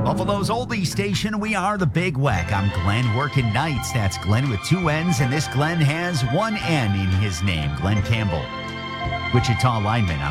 Buffalo's oldie station, we are the Big Weck. I'm Glenn working nights. That's Glenn with two N's, and this Glenn has one N in his name, Glenn Campbell. Wichita lineman.